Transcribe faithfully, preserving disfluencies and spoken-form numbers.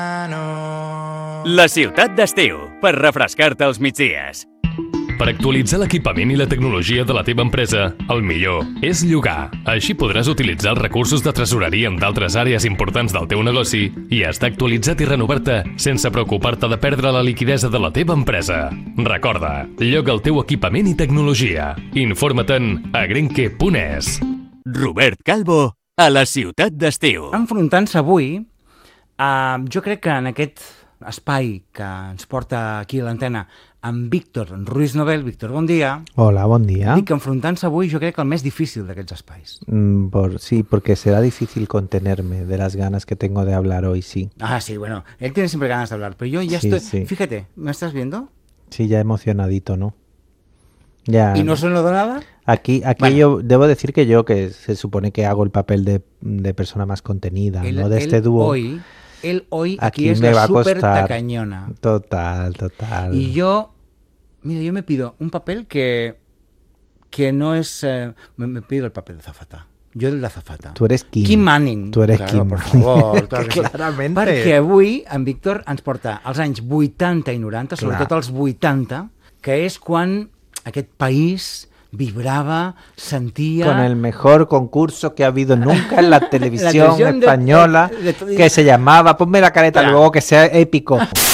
La ciutat d'estiu, per refrescar-te els migdies. Per actualitzar l'equipament i la tecnologia de la teva empresa, el millor és llogar. Així podràs utilitzar els recursos de tresoreria en d'altres àrees importants del teu negoci i estar actualitzat i renovar-te sense preocupar-te de perdre la liquidesa de la teva empresa. Recorda, lloga el teu equipament i tecnologia. Informa-te'n a grenke punt es. Robert Calvo, a la ciutat d'estiu. Enfrontant-se avui, uh, jo crec que en aquest espai que ens porta aquí a l'antena amb Víctor Ruiz Nobel. Víctor, bon dia. Hola, bon día. Dic que enfrontant-se avui jo crec que el més difícil d'aquests espais. Mm, por, sí, porque será difícil contenerme de las ganas que tengo de hablar hoy, sí. Ah, sí, bueno, él tiene siempre ganas de hablar, pero yo ya Sí, estoy... sí. Fíjate, ¿me estás viendo? Sí, ya emocionadito, ¿no? Ya. ¿Y no se lo da nada? Aquí, aquí Bueno. yo debo decir que yo, que se supone que hago el papel de, de persona más contenida, Él, ¿no? De él este dúo. Hoy, él hoy aquí, Aquí es me la va a súper costar. tacañona. Total, total. Y yo, mira, yo me pido un papel que, que no es... Eh, me, me pido el papel de azafata. Jo de l'azafata. Tu eres Kim. Kim Manning. Tu eres claro, Kim. Per favor. Clar que sí. Claramente. Perquè avui en Víctor ens porta als anys vuitanta i noranta, Clar. sobretot als vuitanta, que és quan aquest país vibrava, sentia... Con el mejor concurso que ha habido nunca en la televisión televisión de- española, de- de- que se llamaba, ponme la careta Claro. luego, que sea épico.